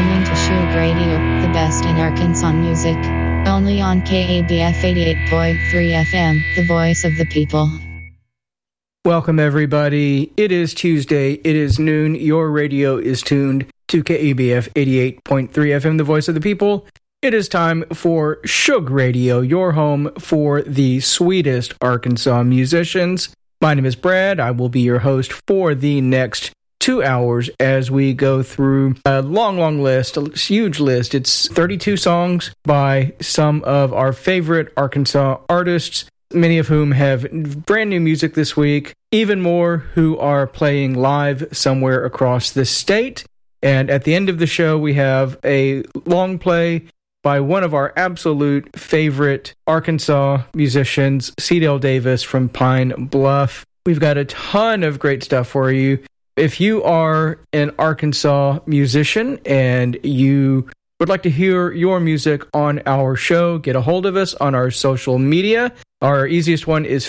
tuning to Shug Radio, the best in Arkansas music. Only on KABF 88.3 FM, the voice of the people. Welcome, everybody. It is Tuesday. It is noon. Your radio is tuned to KABF 88.3 FM, the voice of the people. It is time for Shug Radio, your home for the sweetest Arkansas musicians. My name is Brad. I will be your host for the next 2 hours as we go through a long list, a huge list. It's 32 songs by some of our favorite Arkansas artists, many of whom have brand new music this week, even more who are playing live somewhere across the state. And at the end of the show, we have a long play by one of our absolute favorite Arkansas musicians, Cedell Davis from Pine Bluff. We've got a ton of great stuff for you. If you are an Arkansas musician and you would like to hear your music on our show, get a hold of us on our social media. Our easiest one is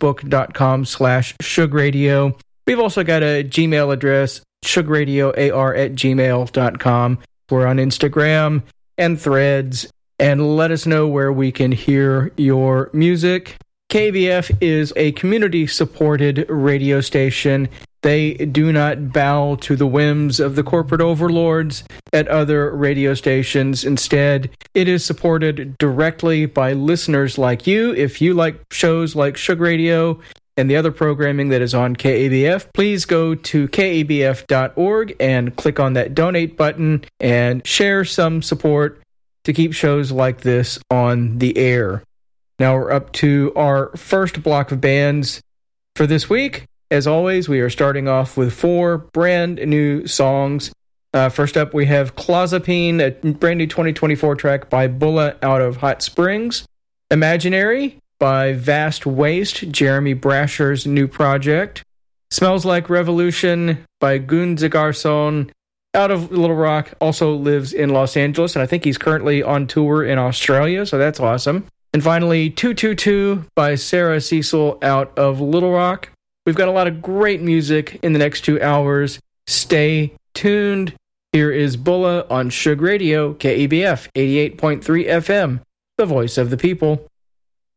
facebook.com/shugradio. We've also got a Gmail address, shugradioar@gmail.com. We're on Instagram and Threads, and let us know where we can hear your music. KBF is a community-supported radio station. They do not bow to the whims of the corporate overlords at other radio stations. Instead, it is supported directly by listeners like you. If you like shows like Shug Radio and the other programming that is on KABF, please go to kabf.org and click on that donate button and share some support to keep shows like this on the air. Now we're up to our first block of bands for this week. As always, we are starting off with 4 brand new songs. First up, we have Clozapine, a brand new 2024 track by Bulla out of Hot Springs. Imaginary by Vast Waste, Jeremy Brasher's new project. Smells Like Revolution by Gunza Garson out of Little Rock, also lives in Los Angeles, and I think he's currently on tour in Australia, so that's awesome. And finally, 222 by Sarah Cecil out of Little Rock. We've got a lot of great music in the next 2 hours. Stay tuned. Here is Bulla on Shug Radio, KABF 88.3 FM, the voice of the people.